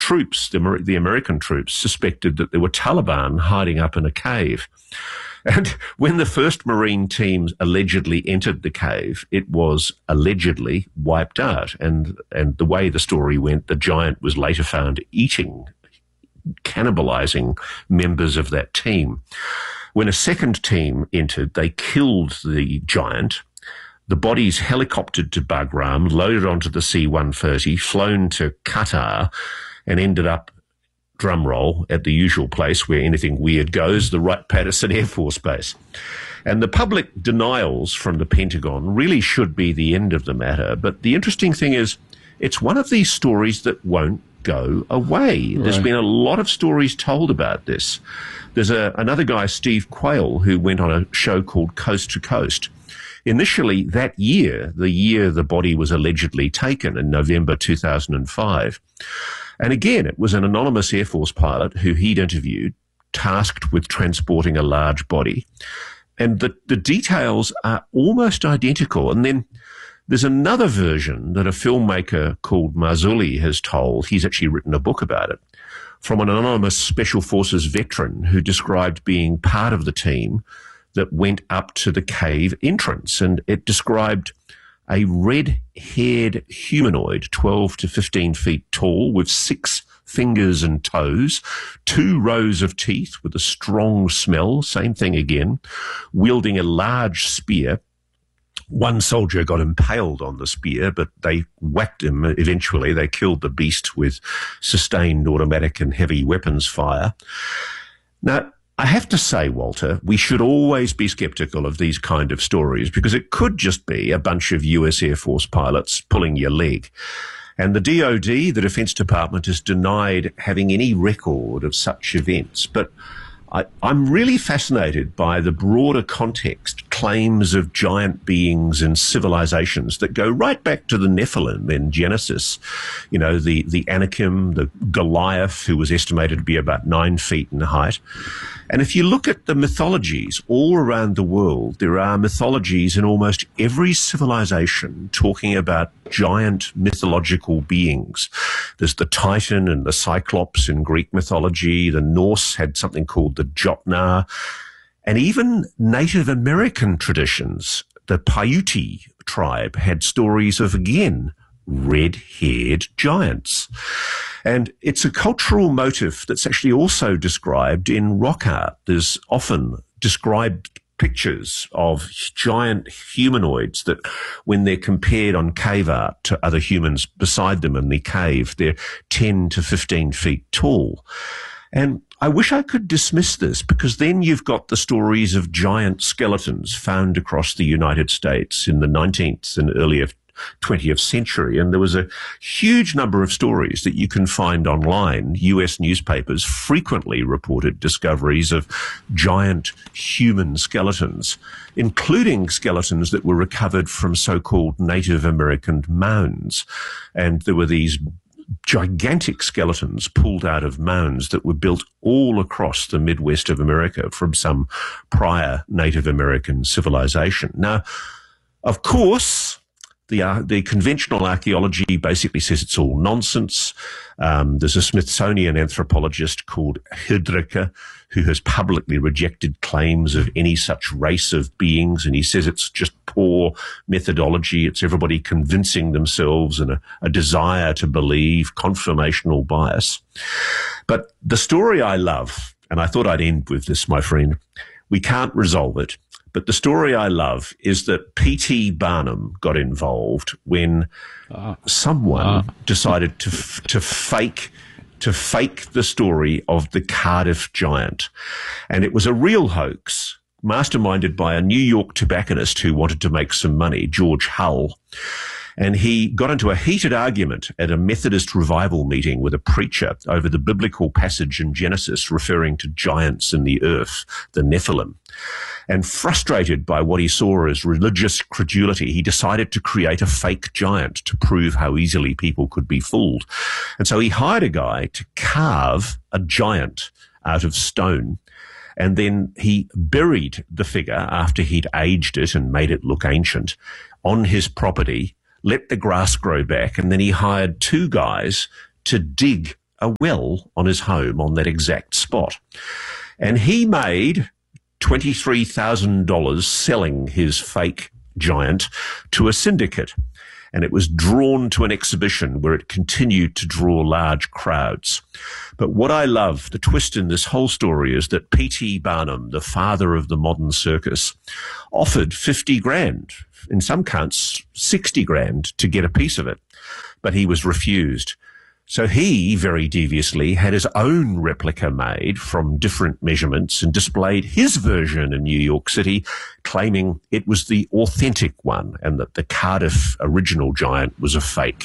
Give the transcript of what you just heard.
troops, the American troops, suspected that there were Taliban hiding up in a cave. And when the first Marine teams allegedly entered the cave, it was allegedly wiped out. And the way the story went, the giant was later found cannibalizing members of that team. When a second team entered, they killed the giant. The bodies helicoptered to Bagram, loaded onto the C-130, flown to Qatar, and ended up, drumroll, at the usual place where anything weird goes, the Wright-Patterson Air Force Base. And the public denials from the Pentagon really should be the end of the matter. But the interesting thing is, it's one of these stories that won't go away. Right. There's been a lot of stories told about this. There's another guy, Steve Quayle, who went on a show called Coast to Coast. Initially, that year, the year the body was allegedly taken in November 2005, and again, it was an anonymous Air Force pilot who he'd interviewed, tasked with transporting a large body. And the details are almost identical. And then there's another version that a filmmaker called Marzulli has told. He's actually written a book about it, from an anonymous Special Forces veteran who described being part of the team that went up to the cave entrance. And it described a red-haired humanoid, 12 to 15 feet tall, with 6 fingers and toes, 2 rows of teeth with a strong smell, same thing again, wielding a large spear. One soldier got impaled on the spear, but they whacked him eventually. They killed the beast with sustained automatic and heavy weapons fire. Now, I have to say, Walter, we should always be skeptical of these kind of stories because it could just be a bunch of US Air Force pilots pulling your leg. And the DOD, the Defense Department, has denied having any record of such events. But I'm really fascinated by the broader context, claims of giant beings and civilizations that go right back to the Nephilim in Genesis. You know, the Anakim, the Goliath, who was estimated to be about 9 feet in height. And if you look at the mythologies all around the world, there are mythologies in almost every civilization talking about giant mythological beings. There's the Titan and the Cyclops in Greek mythology. The Norse had something called the Jotnar. And even Native American traditions, the Paiute tribe, had stories of, again, red-haired giants. And it's a cultural motif that's actually also described in rock art. There's often described pictures of giant humanoids that, when they're compared on cave art to other humans beside them in the cave, they're 10 to 15 feet tall. And I wish I could dismiss this, because then you've got the stories of giant skeletons found across the United States in the 19th and earlier 20th century. And there was a huge number of stories that you can find online. US newspapers frequently reported discoveries of giant human skeletons, including skeletons that were recovered from so-called Native American mounds. And there were these gigantic skeletons pulled out of mounds that were built all across the Midwest of America from some prior Native American civilization. Now, of course, the conventional archaeology basically says it's all nonsense. There's a Smithsonian anthropologist called Hrdlicka who has publicly rejected claims of any such race of beings, and he says it's just poor methodology. It's everybody convincing themselves and a desire to believe, confirmational bias. But the story I love, and I thought I'd end with this, my friend, we can't resolve it, but the story I love is that P.T. Barnum got involved when someone decided to fake the story of the Cardiff giant. And it was a real hoax, masterminded by a New York tobacconist who wanted to make some money, George Hull. And he got into a heated argument at a Methodist revival meeting with a preacher over the biblical passage in Genesis referring to giants in the earth, the Nephilim. And frustrated by what he saw as religious credulity, he decided to create a fake giant to prove how easily people could be fooled. And so he hired a guy to carve a giant out of stone. And then he buried the figure after he'd aged it and made it look ancient on his property, let the grass grow back, and then he hired 2 guys to dig a well on his home on that exact spot. And he made $23,000 selling his fake giant to a syndicate. And it was drawn to an exhibition where it continued to draw large crowds. But what I love, the twist in this whole story, is that P.T. Barnum, the father of the modern circus, offered 50 grand, in some counts 60 grand, to get a piece of it. But he was refused. So he, very deviously, had his own replica made from different measurements and displayed his version in New York City, claiming it was the authentic one and that the Cardiff original giant was a fake.